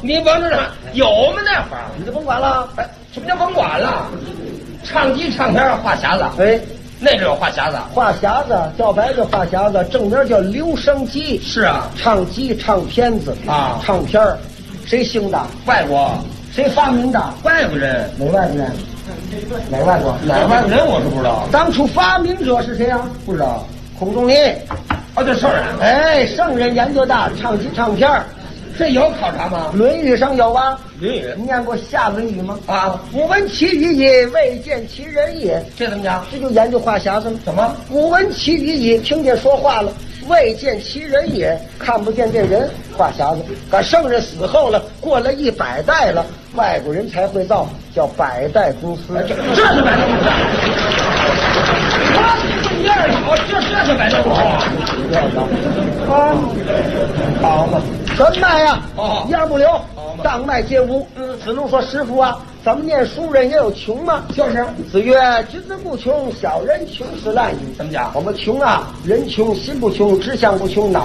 你甭知道有吗？那会儿你就甭管了。 哎，什么叫甭管了？唱机唱片画匣子， 哎， 那阵有画匣子， 画匣子叫白叫画匣子，正名叫留声机。 是啊， 唱机唱片子啊唱片儿，谁兴的？ 外国谁发明的？ 外国人， 哪外国人？哪外国？ 哪外国人我是不知道， 当初发明者是谁啊？ 不知道。 孔仲尼。 哦，这圣人， 哎，圣人研究的唱机唱片儿， 这有考察吗？ 《论语》上有啊。 论语你念过下《论语》吗？ 啊， 不闻其语也，未见其人也。 这怎么讲？ 这就研究话匣子了。 怎么？ 不闻其语也，听见说话了，未见其人也，看不见这人，话匣子。可圣人死后了，过了100代了，外国人才会造，叫百代公司。 这是百代公司。第二好，这是百代公司啊，好嘛，怎卖呀？ 哦一样不留好嘛， 当卖皆无。子路说：“师傅啊，咱们念书人也有穷吗？” 就是子曰：“君子不穷，小人穷死滥矣。” 怎么讲？ 我们穷啊，人穷，心不穷，志向不穷，脑